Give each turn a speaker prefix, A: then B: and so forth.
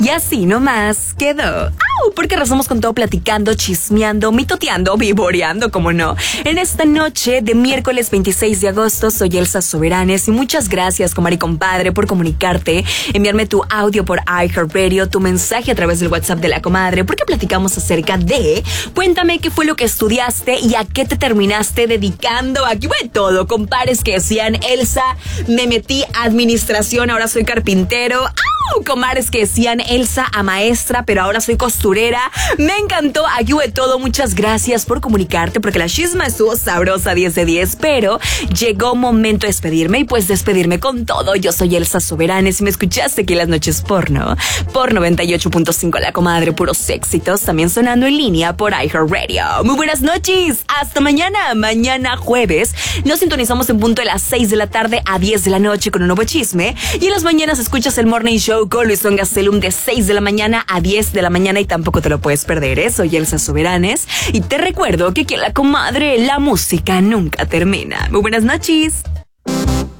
A: Y así nomás quedó. ¡Au! Porque rezamos con todo platicando, chismeando, mitoteando, vivoreando, como no. En esta noche de miércoles 26 de agosto soy Elsa Soberanes y muchas gracias, comadre y compadre, por comunicarte, enviarme tu audio por iHeartRadio, tu mensaje a través del WhatsApp de la comadre, porque platicamos acerca de cuéntame qué fue lo que estudiaste y a qué te terminaste dedicando. Aquí fue todo, compares que decían Elsa, me metí a administración, ahora soy carpintero. ¡Au! Comadres que decían Elsa a maestra, pero ahora soy costurera. Me encantó, aquí fue todo, muchas gracias por comunicarte, porque la chisma estuvo sabrosa, 10 de 10, pero llegó momento de despedirme y pues despedirme con todo. Yo soy Elsa Soberanes y me escuchaste aquí en las noches porno, por 98.5 la comadre, puros éxitos, también sonando en línea por iHeartRadio. Muy buenas noches, hasta mañana, mañana jueves, nos sintonizamos en punto de las 6 de la tarde a 10 de la noche con un nuevo chisme, y en las mañanas escuchas el Morning Show con Luis Gastelum de 6 de la mañana a 10 de la mañana y tampoco te lo puedes perder, ¿eh? Soy Elsa Soberanes y te recuerdo que aquí en la comadre la música nunca termina. Muy buenas noches.